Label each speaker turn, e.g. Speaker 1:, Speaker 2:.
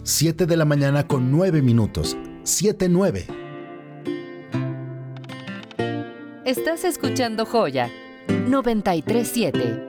Speaker 1: 7 de la mañana con 9 minutos. 7:09.
Speaker 2: Estás escuchando Joya 93.7.